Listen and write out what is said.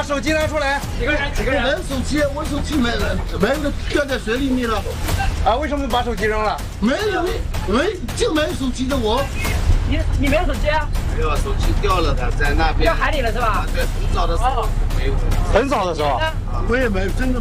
手机拿出来。 几个人？ 没有手机，我手机没了，掉在水里面了。 啊，为什么把手机扔了？ 没有，就没有手机的我。 你没有手机啊？ 没有，手机掉了的，在那边。 掉海里了是吧？ 对，很早的时候没有。 很早的时候。 我也没真的。